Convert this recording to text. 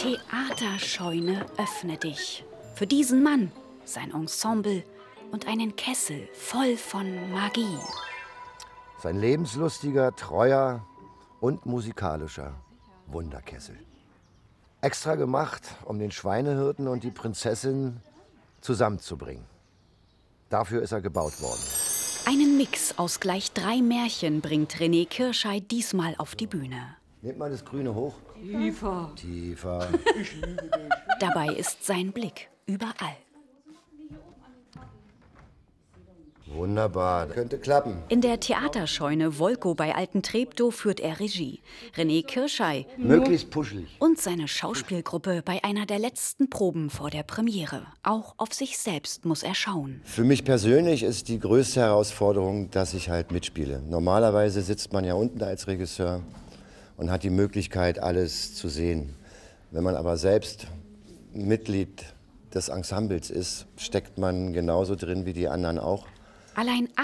Theaterscheune, öffne dich. Für diesen Mann, sein Ensemble und einen Kessel voll von Magie. Sein lebenslustiger, treuer und musikalischer Wunderkessel. Extra gemacht, um den Schweinehirten und die Prinzessin zusammenzubringen. Dafür ist er gebaut worden. Einen Mix aus gleich 3 Märchen bringt René Kirschei diesmal auf die Bühne. Nehmt mal das Grüne hoch. Tiefer. Tiefer. Dabei ist sein Blick überall. Wunderbar, könnte klappen. In der Theaterscheune Wolko bei Alten Treptow führt er Regie. René Kirschei Möglichst puschelig. und seine Schauspielgruppe bei einer der letzten Proben vor der Premiere. Auch auf sich selbst muss er schauen. Für mich persönlich ist die größte Herausforderung, dass ich halt mitspiele. Normalerweise sitzt man ja unten als Regisseur und hat die Möglichkeit, alles zu sehen. Wenn man aber selbst Mitglied des Ensembles ist, steckt man genauso drin wie die anderen auch. Allein